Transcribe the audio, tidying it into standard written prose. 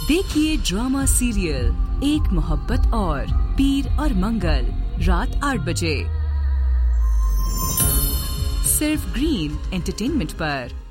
देखिए drama serial एक मोहब्बत और पीर और मंगल रात 8 बजे सिर्फ ग्रीन एंटरटेनमेंट पर।